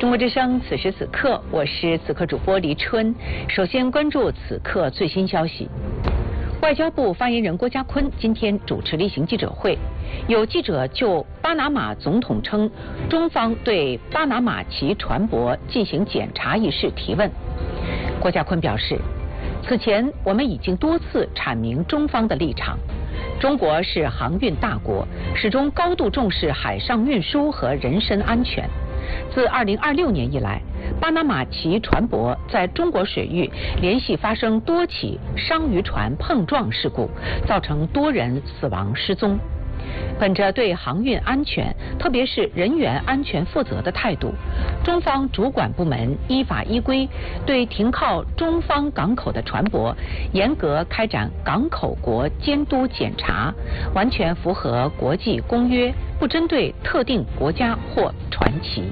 中国之声，此时此刻，我是此刻主播黎春。首先关注此刻最新消息。外交部发言人郭家坤今天主持例行记者会，有记者就巴拿马总统称中方对巴拿马旗船舶进行检查一事提问。郭家坤表示，此前我们已经多次阐明中方的立场。中国是航运大国，始终高度重视海上运输和人身安全。自2026年以来，巴拿马旗船舶在中国水域连续发生多起商渔船碰撞事故，造成多人死亡失踪。本着对航运安全，特别是人员安全负责的态度，中方主管部门依法依规对停靠中方港口的船舶严格开展港口国监督检查，完全符合国际公约，不针对特定国家或船旗。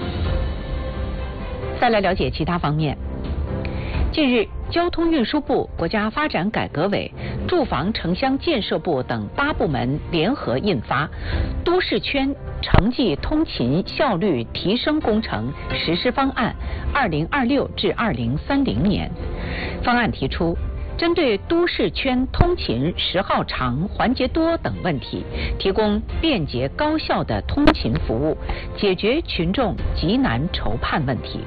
再来了解其他方面。近日，交通运输部、国家发展改革委、住房城乡建设部等8部门联合印发《都市圈城际通勤效率提升工程实施方案（2026至2030年）》。方案提出，针对都市圈通勤时耗长、环节多等问题，提供便捷高效的通勤服务，解决群众急难愁盼问题。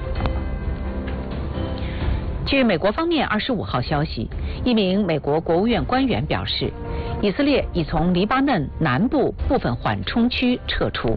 据美国方面25号消息，一名美国国务院官员表示，以色列已从黎巴嫩南部部分缓冲区撤出。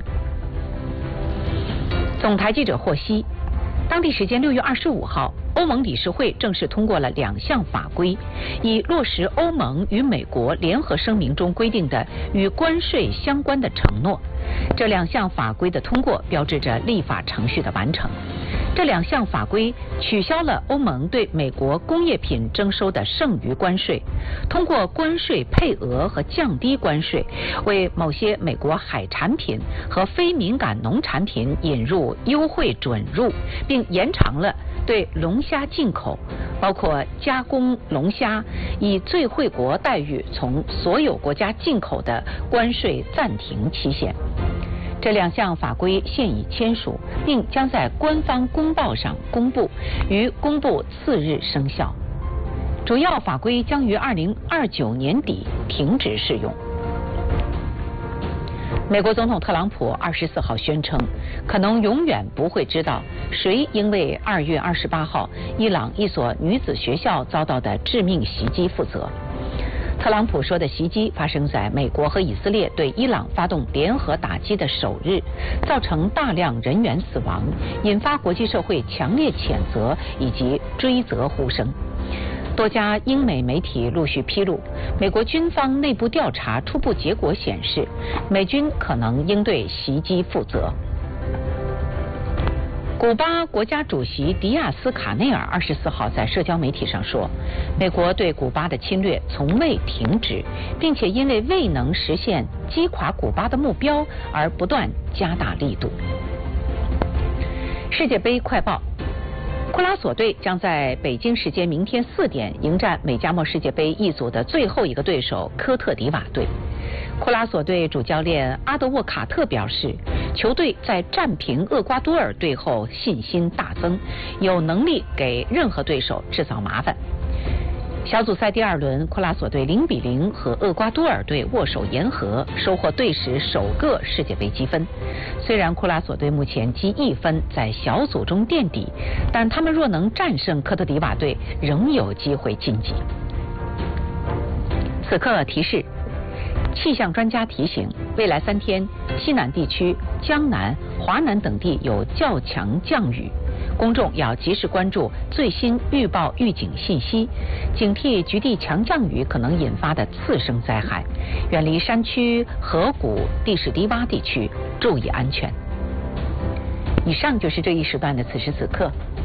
总台记者获悉，当地时间6月25号，欧盟理事会正式通过了2项法规，以落实欧盟与美国联合声明中规定的与关税相关的承诺。这2项法规的通过，标志着立法程序的完成。这2项法规取消了欧盟对美国工业品征收的剩余关税，通过关税配额和降低关税，为某些美国海产品和非敏感农产品引入优惠准入，并延长了对龙虾进口，包括加工龙虾以最惠国待遇从所有国家进口的关税暂停期限。这2项法规现已签署，并将在官方公报上公布，于公布次日生效。主要法规将于2029年底停止适用。美国总统特朗普24号宣称，可能永远不会知道谁因为2月28号伊朗一所女子学校遭到的致命袭击负责。特朗普说的袭击发生在美国和以色列对伊朗发动联合打击的首日，造成大量人员死亡，引发国际社会强烈谴责以及追责呼声。多家英美媒体陆续披露，美国军方内部调查初步结果显示，美军可能应对袭击负责。古巴国家主席迪亚斯卡内尔24号在社交媒体上说，美国对古巴的侵略从未停止，并且因为未能实现击垮古巴的目标而不断加大力度。世界杯快报：库拉索队将在北京时间明天4点迎战美加墨世界杯一组的最后一个对手科特迪瓦队。库拉索队主教练阿德沃卡特表示，球队在战平厄瓜多尔队后信心大增，有能力给任何对手制造麻烦。小组赛第2轮，库拉索队0比0和厄瓜多尔队握手言和，收获队史首个世界杯积分。虽然库拉索队目前积1分，在小组中垫底，但他们若能战胜科特迪瓦队，仍有机会晋级。此刻提示：气象专家提醒，未来3天，西南地区、江南、华南等地有较强降雨，公众要及时关注最新预报预警信息，警惕局地强降雨可能引发的次生灾害，远离山区、河谷、地势低洼地区，注意安全。以上就是这一时段的此时此刻，